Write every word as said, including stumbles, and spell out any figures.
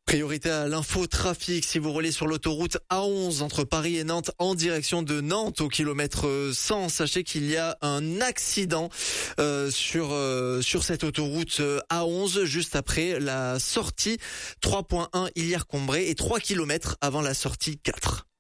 Priorité à l'infotrafic, si vous roulez sur l'autoroute A onze entre Paris et Nantes en direction de Nantes au kilomètre cent, sachez qu'il y a un accident euh, sur euh, sur cette autoroute A onze juste après la sortie trois point un Illiers-Combré et trois kilomètres avant la sortie quatre.